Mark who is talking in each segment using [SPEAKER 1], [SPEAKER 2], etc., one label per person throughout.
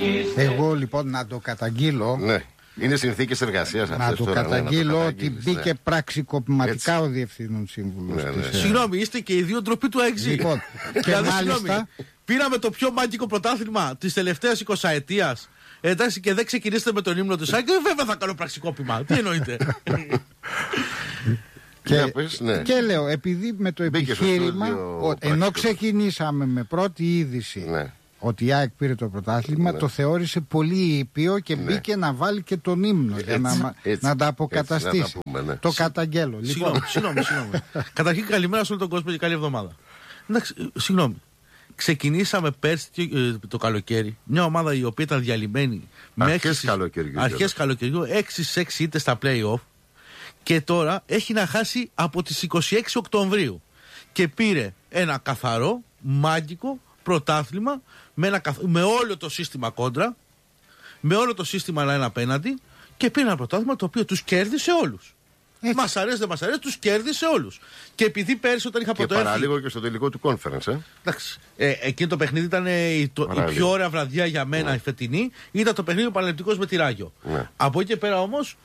[SPEAKER 1] Εγώ λοιπόν να το καταγγείλω.
[SPEAKER 2] Ναι. Είναι συνθήκες εργασίας αυτές.
[SPEAKER 1] Να το
[SPEAKER 2] τώρα,
[SPEAKER 1] καταγγείλω ότι μπήκε
[SPEAKER 2] ναι.
[SPEAKER 1] πραξικοπηματικά ο διευθύνων σύμβουλος.
[SPEAKER 2] Ναι, ναι.
[SPEAKER 3] Συγγνώμη, είστε και οι δύο ντροποί του ΑΕΞ.
[SPEAKER 1] Λοιπόν, και
[SPEAKER 3] Δηλαδή,
[SPEAKER 1] μάλιστα.
[SPEAKER 3] Πήραμε το πιο μάγικο πρωτάθλημα της τελευταίας 20ετίας. Εντάξει, και δεν ξεκινήσετε με τον ύμνο του ΣΑΚ. Βέβαια θα κάνω πραξικόπημα. Τι εννοείτε.
[SPEAKER 1] Και λέω, επειδή με το επιχείρημα, ενώ ξεκινήσαμε με πρώτη είδηση ότι η ΑΕΚ πήρε το πρωτάθλημα, το θεώρησε πολύ ήπιο και μπήκε να βάλει και τον ύμνο για να τα αποκαταστήσει. Το καταγγέλω.
[SPEAKER 3] Συγγνώμη. Καταρχήν, καλημέρα σε όλο τον κόσμο και καλή εβδομάδα. Εντάξει, συγγνώμη. Ξεκινήσαμε πέρσι το καλοκαίρι μια ομάδα η οποία ήταν διαλυμένη αρχές καλοκαιριού, 6-6 ήττες στα play-off, και τώρα έχει να χάσει από τις 26 Οκτωβρίου και πήρε ένα καθαρό, μάγικο πρωτάθλημα με όλο το σύστημα κόντρα, με όλο το σύστημα ένα απέναντι, και πήρε ένα πρωτάθλημα το οποίο τους κέρδισε όλους. Μας αρέσει, δεν μας αρέσει, τους κέρδισε όλους. Και επειδή πέρσι όταν είχα πρωτοέρθει.
[SPEAKER 2] Και παραλίγο και στο τελικό του conference,
[SPEAKER 3] Εντάξει. Εκείνο το παιχνίδι ήταν η πιο ωραία βραδιά για μένα, η φετινή. Ήταν το παιχνίδι ο Παναθηναϊκός με τη Ράγιο. Από εκεί και πέρα όμως,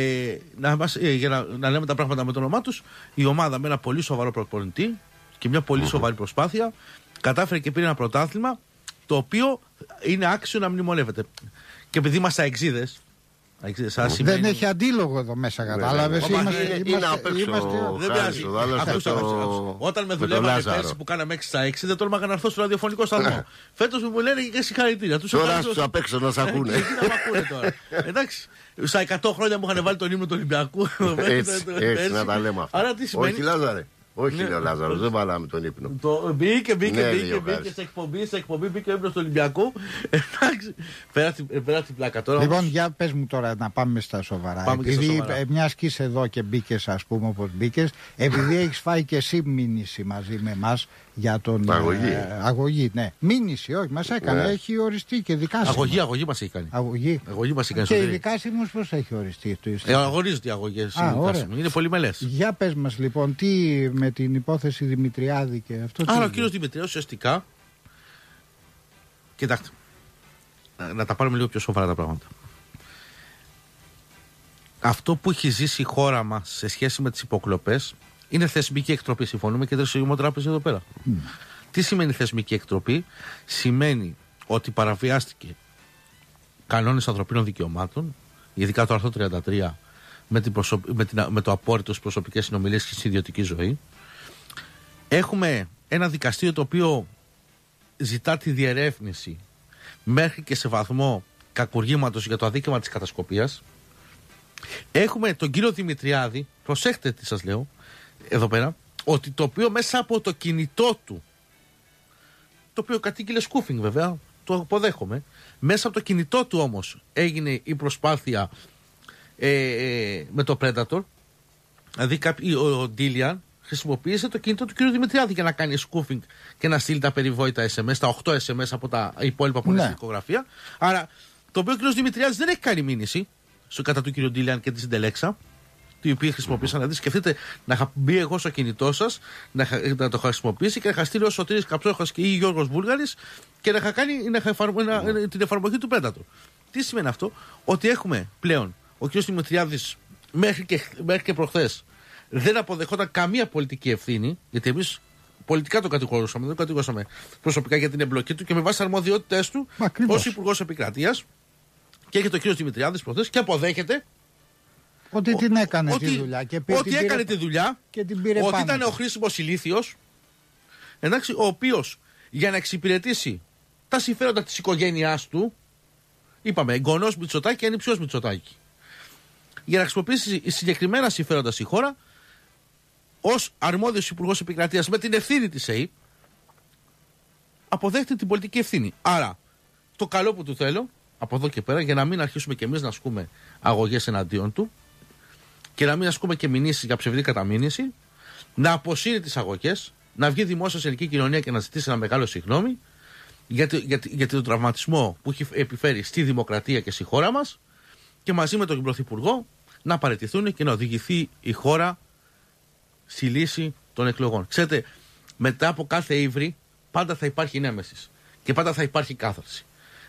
[SPEAKER 3] για να λέμε τα πράγματα με το όνομά τους, η ομάδα με ένα πολύ σοβαρό προπονητή και μια πολύ σοβαρή προσπάθεια κατάφερε και πήρε ένα πρωτάθλημα το οποίο είναι άξιο να μνημονεύεται. Και επειδή είμαστε αεξίδες.
[SPEAKER 1] Δεν έχει αντίλογο εδώ μέσα, κατάλαβες.
[SPEAKER 2] Είναι απ' έξω.
[SPEAKER 3] Δεν πειράζει. Όταν με δουλεύανε πέρσι που κάναμε 6 στα 6, δεν τόλμαγα να έρθω στο ραδιοφωνικό σταθμό. Φέτος μου λένε και συγχαρητήρια.
[SPEAKER 2] Τώρα στους απ' έξω να σ' ακούνε.
[SPEAKER 3] Τι να μ' ακούνε τώρα. Εντάξει. Στα 100 χρόνια μου είχαν βάλει τον ύμνο του Ολυμπιακού.
[SPEAKER 2] Έτσι να τα λέμε αυτά.
[SPEAKER 3] Άρα τι σημαίνει.
[SPEAKER 2] Όχι, Λάζαρε. Όχι, λέει ο Λάζαρος, δεν βάλαμε τον ύπνο.
[SPEAKER 3] Μπήκε σε εκπομπή, μπήκε ο ύπνος του Ολυμπιακού. Εντάξει, πέρα την πλάκα τώρα.
[SPEAKER 1] Λοιπόν, για πες μου τώρα να πάμε στα σοβαρά. Επειδή μιας και είσαι εδώ και μπήκες, ας πούμε, όπως μπήκες, επειδή έχεις φάει και εσύ μήνυση μαζί με εμάς για τον. Αγωγή, ναι. Μήνυση, όχι, μας έκανε, έχει οριστεί και δικάσιμο.
[SPEAKER 3] Αγωγή μας έχει κάνει.
[SPEAKER 1] Αγωγή μας έκανε. Και η δικάσιμος πώς έχει οριστεί.
[SPEAKER 3] Αγωνίζονται οι αγωγές. Είναι πολύ μελές.
[SPEAKER 1] Για πες μας λοιπόν, τι με την υπόθεση Δημητριάδη και αυτό.
[SPEAKER 3] Άρα ο κύριος Δημητριάδης ουσιαστικά. Κοιτάξτε. Να τα πάρουμε λίγο πιο σοβαρά τα πράγματα. Αυτό που έχει ζήσει η χώρα μας σε σχέση με τις υποκλοπές είναι θεσμική εκτροπή. Συμφωνούμε και δεν συμφωνούμε τράπεζα εδώ πέρα. Τι σημαίνει θεσμική εκτροπή? Σημαίνει ότι παραβιάστηκε κανόνες ανθρωπίνων δικαιωμάτων, ειδικά το άρθρο 33 με το απόρριτο στις προσωπικές συνομιλίες και στην ιδιωτική ζωή. Έχουμε ένα δικαστήριο το οποίο ζητά τη διερεύνηση μέχρι και σε βαθμό κακουργήματος για το αδίκημα της κατασκοπίας. Έχουμε τον κύριο Δημητριάδη, προσέχτε τι σας λέω εδώ πέρα, ότι το οποίο μέσα από το κινητό του, το οποίο κατήγγειλε σκούφινγκ βέβαια, το αποδέχομαι, μέσα από το κινητό του όμως έγινε η προσπάθεια με το Predator. Δηλαδή ο Ντίλιαν χρησιμοποίησε το κινητό του κ. Δημητριάδη για να κάνει σκούφινγκ και να στείλει τα περιβόητα SMS, τα 8 SMS από τα υπόλοιπα που είναι στην δικογραφία. Άρα το οποίο ο κ. Δημητριάδης δεν έχει κάνει μήνυση κατά του κ. Ντίλιαν και τη συντελέξα, οι οποίοι χρησιμοποίησαν. Δηλαδή, σκεφτείτε να είχα μπει εγώ στο κινητό σας, να το χρησιμοποιήσει και να είχα στείλει ο Σωτήρης Καψόχας ή Γιώργος Βούλγαρης και να είχα κάνει την εφαρμογή του Predator. Τι σημαίνει αυτό? Ότι έχουμε πλέον ο κ. Δημητριάδης μέχρι και προχθές δεν αποδεχόταν καμία πολιτική ευθύνη, γιατί εμείς πολιτικά τον κατηγορούσαμε, δεν τον κατηγορούσαμε προσωπικά για την εμπλοκή του και με βάση αρμοδιότητες του ως Υπουργός Επικρατείας. Και έχει το κ. Δημητριάδης προχθές και αποδέχεται
[SPEAKER 1] ότι την έκανε τη δουλειά.
[SPEAKER 3] Ότι έκανε τη δουλειά, ότι ήταν ο χρήσιμος ηλίθιος, εντάξει, ο οποίος για να εξυπηρετήσει τα συμφέροντα της οικογένειάς του, είπαμε εγγονός Μητσοτάκη, ανιψιός Μητσοτάκη, για να χρησιμοποιήσει συγκεκριμένα συμφέροντα στη χώρα, ως αρμόδιος Υπουργός Επικρατείας με την ευθύνη της ΕΕΠ, αποδέχεται την πολιτική ευθύνη. Άρα, το καλό που του θέλω, από εδώ και πέρα, για να μην αρχίσουμε κι εμείς να ασκούμε αγωγές εναντίον του και να μην ασκούμε και μηνύσεις για ψευδή καταμήνυση, να αποσύρει τις αγωγές, να βγει δημόσια σε ελληνική κοινωνία και να ζητήσει ένα μεγάλο συγγνώμη για τον τραυματισμό που έχει επιφέρει στη δημοκρατία και στη χώρα μας, και μαζί με τον Πρωθυπουργό να παραιτηθούν και να οδηγηθεί η χώρα στη λύση των εκλογών. Ξέρετε, μετά από κάθε ύβρι πάντα θα υπάρχει νέμεσης και πάντα θα υπάρχει κάθαρση.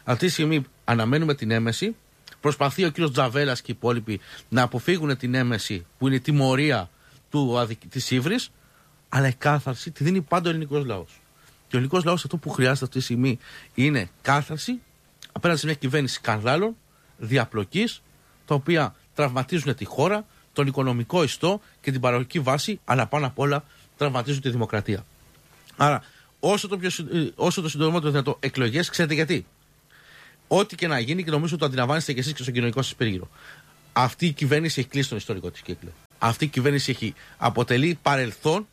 [SPEAKER 3] Αυτή τη στιγμή αναμένουμε την έμεση. Προσπαθεί ο κύριος Τζαβέλας και οι υπόλοιποι να αποφύγουν την έμεση που είναι η τιμωρία της ύβρης, αλλά η κάθαρση τη δίνει πάντα ο ελληνικός λαός. Και ο ελληνικός λαός αυτό που χρειάζεται αυτή τη στιγμή είναι κάθαρση απέναντι σε μια κυβέρνηση σκανδάλων, διαπλοκής, τα οποία τραυματίζουν τη χώρα, τον οικονομικό ιστό και την παραγωγική βάση, αλλά πάνω απ' όλα τραυματίζουν τη δημοκρατία. Άρα, όσο το συντομότερο δυνατό εκλογές, ξέρετε γιατί. Ό,τι και να γίνει, και νομίζω το αντιλαμβάνεστε και εσείς και στον κοινωνικό σας περίγυρο. Αυτή η κυβέρνηση έχει κλείσει τον ιστορικό της κύκλο. Αυτή η κυβέρνηση αποτελεί παρελθόν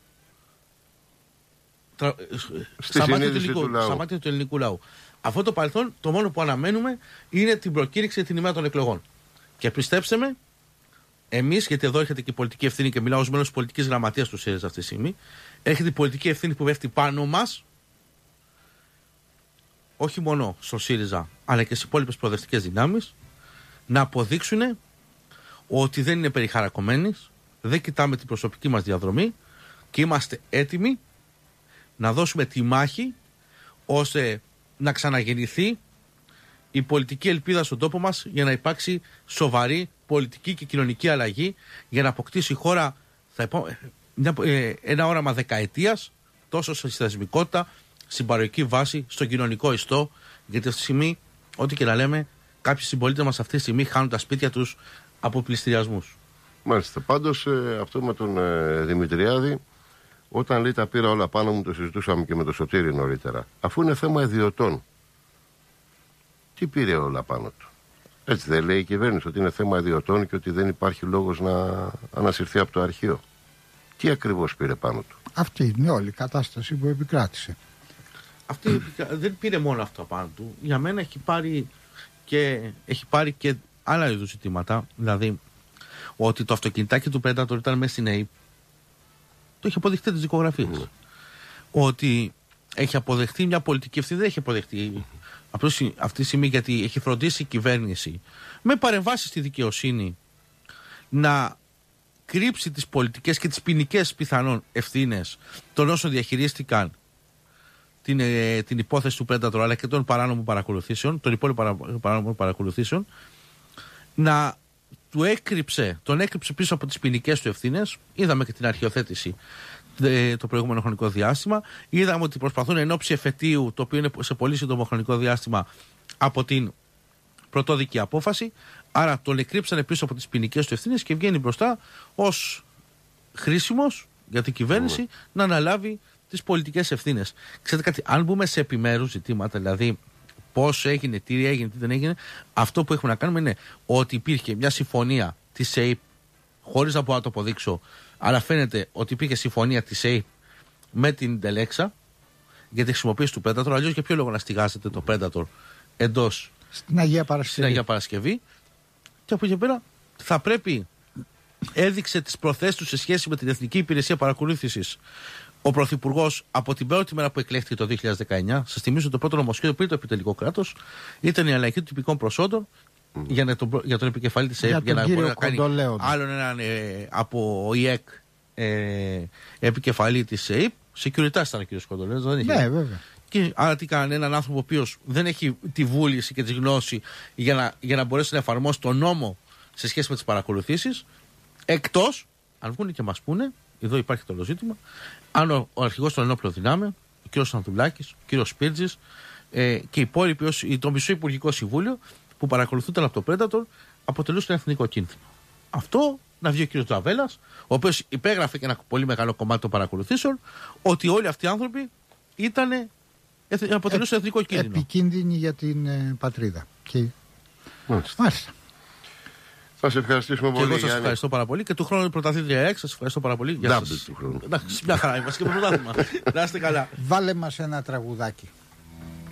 [SPEAKER 3] στα μάτια του ελληνικού λαού. Αυτό το παρελθόν, το μόνο που αναμένουμε είναι την προκήρυξη την ημέρα των εκλογών. Και πιστέψτε με, εμείς, γιατί εδώ έρχεται και η πολιτική ευθύνη και μιλάω ως μέλος της πολιτικής γραμματείας του ΣΥΡΙΖΑ αυτή τη στιγμή, έρχεται η πολιτική ευθύνη που πέφτει πάνω μας, όχι μόνο στο ΣΥΡΙΖΑ, αλλά και στις υπόλοιπες προοδευτικές δυνάμεις, να αποδείξουν ότι δεν είναι περιχαρακωμένοι, δεν κοιτάμε την προσωπική μας διαδρομή και είμαστε έτοιμοι να δώσουμε τη μάχη ώστε να ξαναγεννηθεί η πολιτική ελπίδα στον τόπο μας για να υπάρξει σοβαρή πολιτική και κοινωνική αλλαγή για να αποκτήσει η χώρα ένα όραμα δεκαετίας τόσο στη θεσμικότητα, στην παροχική βάση, στον κοινωνικό ιστό, γιατί αυτή τη στιγμή, ό,τι και να λέμε, κάποιοι συμπολίτες μας αυτή τη στιγμή χάνουν τα σπίτια τους από πληστηριασμούς.
[SPEAKER 2] Μάλιστα. Πάντως αυτό με τον Δημητριάδη, όταν λέει τα πήρα όλα πάνω μου, το συζητούσαμε και με τον Σωτήρη νωρίτερα. Αφού είναι θέμα ιδιωτών, τι πήρε όλα πάνω του? Έτσι δεν λέει η κυβέρνηση ότι είναι θέμα ιδιωτών και ότι δεν υπάρχει λόγος να ανασυρθεί από το αρχείο? Τι ακριβώς πήρε πάνω του?
[SPEAKER 1] Αυτή είναι όλη η κατάσταση που επικράτησε.
[SPEAKER 3] Αυτή δεν πήρε μόνο αυτό πάνω του. Για μένα έχει πάρει και άλλα είδους ζητήματα. Δηλαδή, ότι το αυτοκινητάκι του Predator ήταν μέσα στην ΑΕΠ. Το έχει αποδεχτεί τις δικογραφίες. Ότι έχει αποδεχτεί μια πολιτική ευθύνη, δεν έχει αποδεχτεί. Απλώς αυτή τη στιγμή, γιατί έχει φροντίσει η κυβέρνηση με παρεμβάσεις στη δικαιοσύνη να κρύψει τις πολιτικές και τις ποινικές πιθανόν ευθύνες των όσων διαχειρίστηκαν την υπόθεση του Predator, αλλά και των παράνομων παρακολουθήσεων, των υπόλοιπων παράνομων παρακολουθήσεων, να τον έκρυψε πίσω από τις ποινικές του ευθύνες. Είδαμε και την αρχιοθέτηση το προηγούμενο χρονικό διάστημα. Είδαμε ότι προσπαθούν εν ώψη εφετείου, το οποίο είναι σε πολύ σύντομο χρονικό διάστημα από την πρωτόδικη απόφαση. Άρα τον εκρύψανε πίσω από τις ποινικές του ευθύνες και βγαίνει μπροστά ως χρήσιμος για την κυβέρνηση να αναλάβει τις πολιτικές ευθύνες. Ξέρετε κάτι, αν μπούμε σε επιμέρους ζητήματα, δηλαδή πώς έγινε, τι έγινε, τι δεν έγινε, αυτό που έχουμε να κάνουμε είναι ότι υπήρχε μια συμφωνία της ΑΕΠ, χωρίς να μπορώ να το αποδείξω, αλλά φαίνεται ότι υπήρχε συμφωνία της ΑΕΠ με την Τελέξα για τη χρησιμοποίηση του Predator. Αλλιώς για ποιο λόγο να στηγάσετε το Predator εντός
[SPEAKER 1] στην Αγία
[SPEAKER 3] Παρασκευή. Και από εκεί πέρα θα πρέπει, έδειξε τις προθέσεις του σε σχέση με την Εθνική Υπηρεσία Παρακολούθησης ο Πρωθυπουργός από την πρώτη μέρα που εκλέχθηκε το 2019. Σας θυμίζω το πρώτο νομοσχέδιο πριν το επιτελικό κράτος ήταν η αλλαγή των τυπικών προσόντων για τον επικεφαλή της ΑΕΠ, για να μπορεί να κάνει άλλον έναν από ΙΕΚ επικεφαλή της ΑΕΠ. Securitas ήταν ο κ. Κοντολέος, δεν είχε.
[SPEAKER 1] Ναι, βέβαια.
[SPEAKER 3] Και άρα τι κάνανε, έναν άνθρωπο ο οποίος δεν έχει τη βούληση και τη γνώση για να μπορέσει να εφαρμόσει τον νόμο σε σχέση με τις παρακολουθήσεις, εκτός, αν βγουν και μας πούνε, εδώ υπάρχει το όλο ζήτημα, αν ο αρχηγός των ενόπλων δυνάμεων, ο κ. Σανθουλάκης, ο κ. Σπίρτζης και οι υπόλοιποι, το μισό Υπουργικό Συμβούλιο που παρακολουθούνταν από το Predator, αποτελούσαν εθνικό κίνδυνο. Αυτό να βγει ο κ. Τζαβέλας, ο οποίος υπέγραφε και ένα πολύ μεγάλο κομμάτι των παρακολουθήσεων, ότι όλοι αυτοί οι άνθρωποι αποτελούσαν εθνικό κίνδυνο.
[SPEAKER 1] Επικίνδυνοι για την πατρίδα. Μάλιστα.
[SPEAKER 2] Θα σε ευχαριστήσουμε πολύ.
[SPEAKER 3] Και εγώ σας ευχαριστώ πάρα πολύ. Και του χρόνου η πρωταθλήτρια ΕΚ, σας ευχαριστώ πάρα πολύ.
[SPEAKER 2] Ντάμπλ του χρόνου.
[SPEAKER 3] Μια χαρά είμαστε και πρωτάθλημα. Να είστε καλά.
[SPEAKER 1] Βάλε μας ένα τραγουδάκι.